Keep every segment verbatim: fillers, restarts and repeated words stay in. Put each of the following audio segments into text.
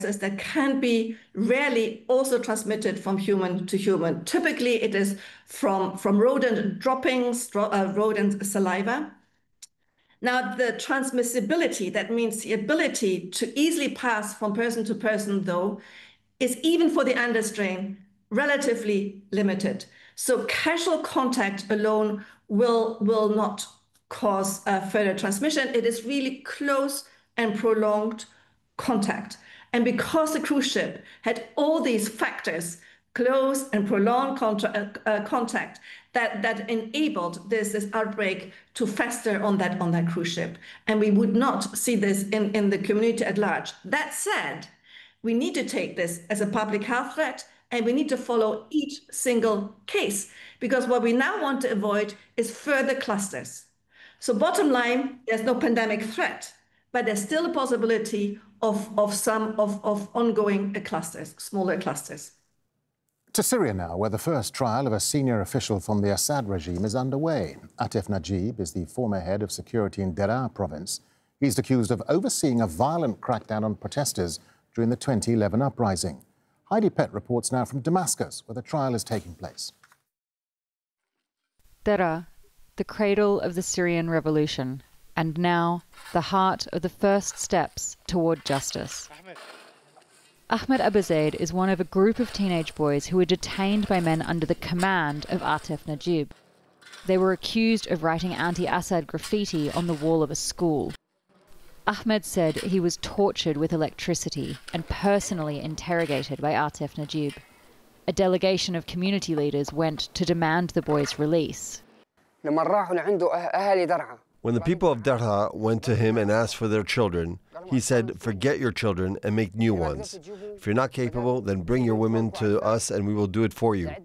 that can be rarely also transmitted from human to human. Typically, it is from, from rodent droppings, uh, rodent saliva. Now, the transmissibility, that means the ability to easily pass from person to person, though, is even for the Andes strain relatively limited. So casual contact alone will, will not cause uh, further transmission. It is really close and prolonged contact. And because the cruise ship had all these factors, close and prolonged contra- uh, contact, that, that enabled this, this outbreak to fester on that, on that cruise ship. And we would not see this in, in the community at large. That said, we need to take this as a public health threat, and we need to follow each single case, because what we now want to avoid is further clusters. So bottom line, there's no pandemic threat, but there's still a possibility of, of some of, of ongoing clusters, smaller clusters. To Syria now, where the first trial of a senior official from the Assad regime is underway. Atif Najib is the former head of security in Deraa province. He's accused of overseeing a violent crackdown on protesters during the twenty eleven uprising. Heidi Pett reports now from Damascus, where the trial is taking place. Deraa, the cradle of the Syrian revolution, and now the heart of the first steps toward justice. Ahmed Abu Zaid is one of a group of teenage boys who were detained by men under the command of Atif Najib. They were accused of writing anti-Assad graffiti on the wall of a school. Ahmed said he was tortured with electricity and personally interrogated by Atif Najib. A delegation of community leaders went to demand the boys' release. When the people of Deraa went to him and asked for their children, he said, forget your children and make new ones. If you're not capable, then bring your women to us and we will do it for you.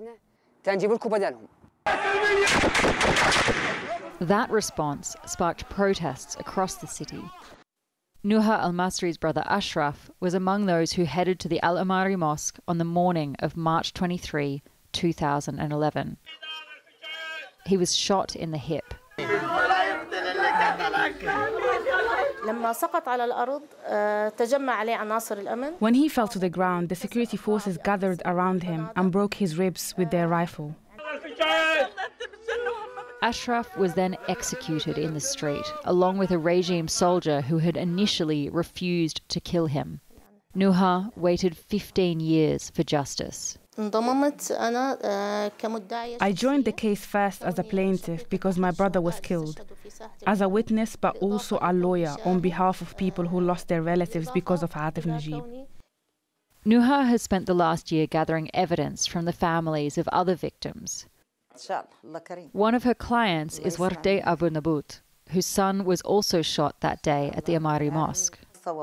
That response sparked protests across the city. Nuha al-Masri's brother Ashraf was among those who headed to the Al-Amari Mosque on the morning of March twenty-third, two thousand eleven. He was shot in the hip. When he fell to the ground, the security forces gathered around him and broke his ribs with their rifle. Ashraf was then executed in the street, along with a regime soldier who had initially refused to kill him. Nuha waited fifteen years for justice. I joined the case first as a plaintiff because my brother was killed, as a witness but also a lawyer on behalf of people who lost their relatives because of Atif Najib. Nuha has spent the last year gathering evidence from the families of other victims. One of her clients is Wardeh Abu Nabut, whose son was also shot that day at the Amari Mosque.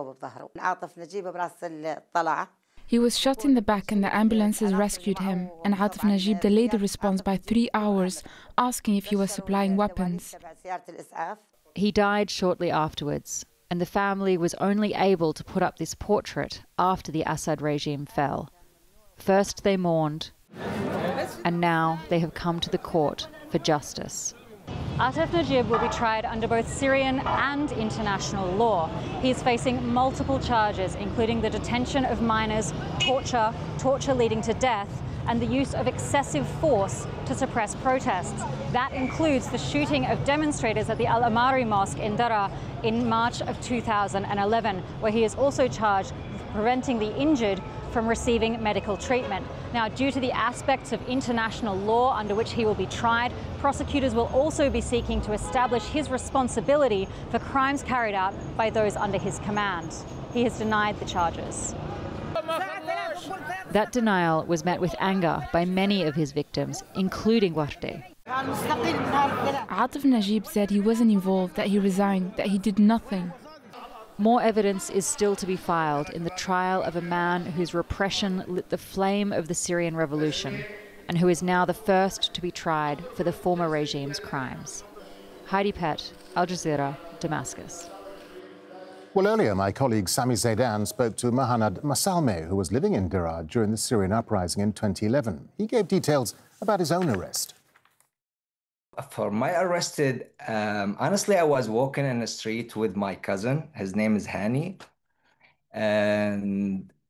He was shot in the back and the ambulances rescued him, and Atif Najib delayed the response by three hours, asking if he was supplying weapons. He died shortly afterwards, and the family was only able to put up this portrait after the Assad regime fell. First they mourned, and now they have come to the court for justice. Atif Najib will be tried under both Syrian and international law. He is facing multiple charges, including the detention of minors, torture, torture leading to death, and the use of excessive force to suppress protests. That includes the shooting of demonstrators at the Al-Amari Mosque in Deraa in March of two thousand eleven, where he is also charged with preventing the injured from receiving medical treatment. Now, due to the aspects of international law under which he will be tried, prosecutors will also be seeking to establish his responsibility for crimes carried out by those under his command. He has denied the charges. That denial was met with anger by many of his victims, including Wardeh. Atif Najib said he wasn't involved, that he resigned, that he did nothing. More evidence is still to be filed in the trial of a man whose repression lit the flame of the Syrian revolution and who is now the first to be tried for the former regime's crimes. Heidi Pett, Al Jazeera, Damascus. Well, earlier, my colleague Sami Zaidan spoke to Mahanad Masalmeh, who was living in Deraa during the Syrian uprising in twenty eleven. He gave details about his own arrest. For my arrested, um, honestly, I was walking in the street with my cousin. His name is Hani. And